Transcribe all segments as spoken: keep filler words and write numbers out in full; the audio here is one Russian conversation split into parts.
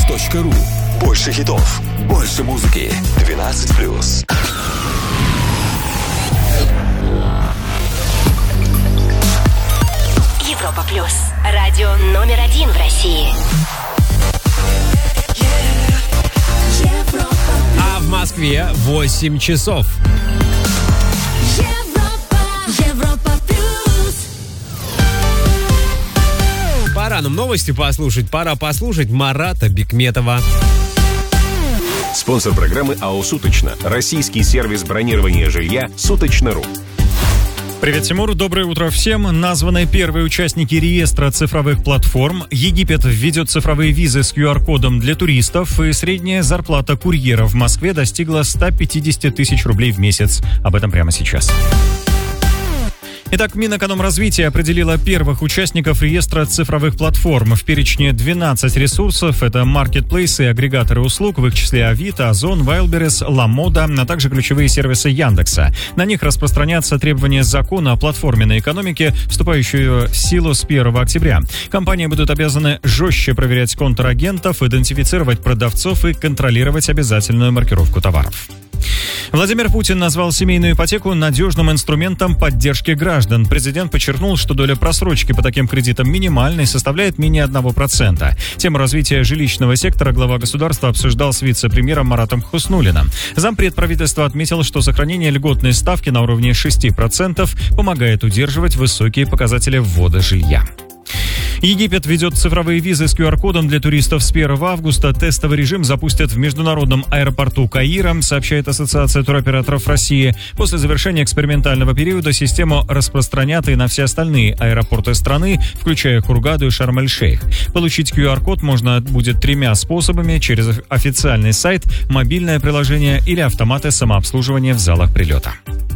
точка ру. Больше хитов, больше музыки. двенадцать плюс. Европа плюс. Радио номер один в России. А в Москве восемь часов. Пора нам новости послушать. Пора послушать Марата Бекметова. Спонсор программы АО «Суточно». Российский сервис бронирования жилья «Суточно.ру». Привет, Тимур. Доброе утро всем. Названы первые участники реестра цифровых платформ. Египет введет цифровые визы с ку ар кодом для туристов. И средняя зарплата курьера в Москве достигла сто пятьдесят тысяч рублей в месяц. Об этом прямо сейчас. Итак, Минэкономразвития определила первых участников реестра цифровых платформ. В перечне двенадцать ресурсов. Это маркетплейсы и агрегаторы услуг, в их числе Авито, Озон, Вайлдберрис, Ламода, а также ключевые сервисы Яндекса. На них распространятся требования закона о платформенной экономике, вступающего в силу с первого октября. Компании будут обязаны жестче проверять контрагентов, идентифицировать продавцов и контролировать обязательную маркировку товаров. Владимир Путин назвал семейную ипотеку надежным инструментом поддержки граждан. Президент подчеркнул, что доля просрочки по таким кредитам минимальной, составляет менее одного процента. Тему развития жилищного сектора глава государства обсуждал с вице-премьером Маратом Хуснуллиным. Зампред правительства отметил, что сохранение льготной ставки на уровне шесть процентов помогает удерживать высокие показатели ввода жилья. Египет ведет цифровые визы с ку ар кодом для туристов с первого августа. Тестовый режим запустят в международном аэропорту Каира, сообщает Ассоциация туроператоров России. После завершения экспериментального периода систему распространят и на все остальные аэропорты страны, включая Хургаду и Шарм-эль-Шейх. Получить ку ар код можно будет тремя способами: через официальный сайт, мобильное приложение или автоматы самообслуживания в залах прилета.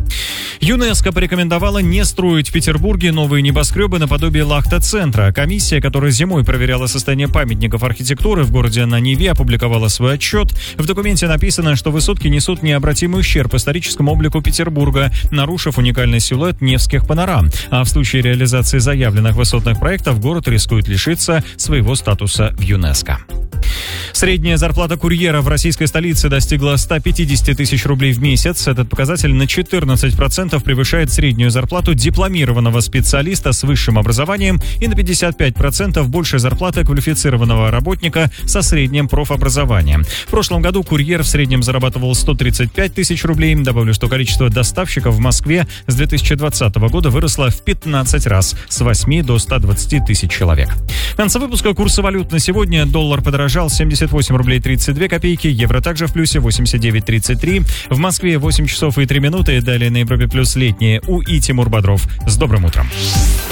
ЮНЕСКО порекомендовала не строить в Петербурге новые небоскребы наподобие Лахта-центра. Комиссия, которая зимой проверяла состояние памятников архитектуры в городе на Неве, опубликовала свой отчет. В документе написано, что высотки несут необратимый ущерб историческому облику Петербурга, нарушив уникальный силуэт Невских панорам. А в случае реализации заявленных высотных проектов город рискует лишиться своего статуса в ЮНЕСКО. Средняя зарплата курьера в российской столице достигла сто пятьдесят тысяч рублей в месяц. Этот показатель на четырнадцать процентов превышает среднюю зарплату дипломированного специалиста с высшим образованием и на пятьдесят пять процентов больше зарплаты квалифицированного работника со средним профобразованием. В прошлом году курьер в среднем зарабатывал сто тридцать пять тысяч рублей. Добавлю, что количество доставщиков в Москве с две тысячи двадцатого года выросло в пятнадцать раз, с восьми до ста двадцати тысяч человек. В конце выпуска курсы валют на сегодня. Доллар подорожал семьдесят восемь рублей тридцать две копейки, евро также в плюсе восемьдесят девять тридцать три. В Москве восемь часов и три минуты. Далее на Европе плюс летние. У и Тимур Бодров. С добрым утром.